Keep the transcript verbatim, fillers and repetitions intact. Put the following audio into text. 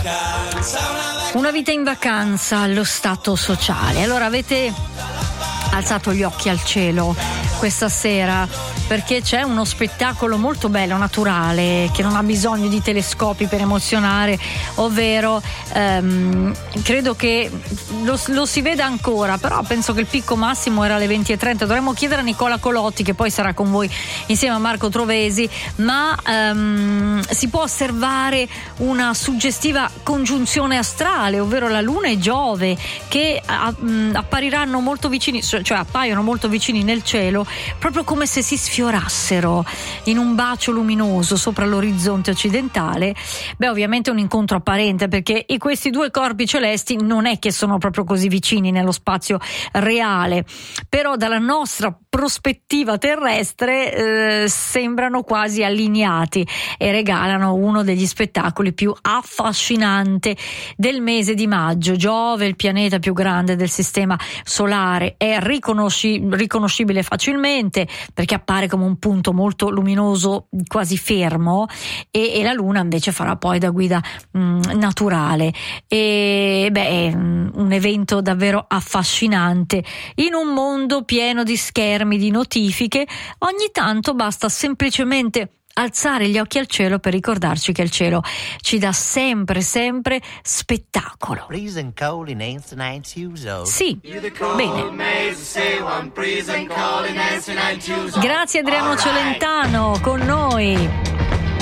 Una vita in vacanza allo stato sociale. Allora, avete alzato gli occhi al cielo questa sera perché c'è uno spettacolo molto bello, naturale, che non ha bisogno di telescopi per emozionare, ovvero ehm, credo che lo, lo si veda ancora, però penso che il picco massimo era alle venti e trenta. Dovremmo chiedere a Nicola Colotti, che poi sarà con voi insieme a Marco Trovesi, ma ehm, si può osservare una suggestiva congiunzione astrale, ovvero la Luna e Giove, che a, mh, appariranno molto vicini, cioè appaiono molto vicini nel cielo, proprio come se si sfiorassero in un bacio luminoso sopra l'orizzonte occidentale. Beh, ovviamente è un incontro apparente, perché questi due corpi celesti non è che sono proprio così vicini nello spazio reale, però dalla nostra prospettiva terrestre eh, sembrano quasi allineati e regalano uno degli spettacoli più affascinanti del mese di maggio. Giove, il pianeta più grande del sistema solare, è riconosci- riconoscibile facilmente perché appare come un punto molto luminoso, quasi fermo, e, e la Luna invece farà poi da guida mh, naturale. E beh, è un evento davvero affascinante in un mondo pieno di schermi, di notifiche. Ogni tanto basta semplicemente alzare gli occhi al cielo per ricordarci che il cielo ci dà sempre, sempre spettacolo. Sì, bene. Grazie Adriano Celentano con noi.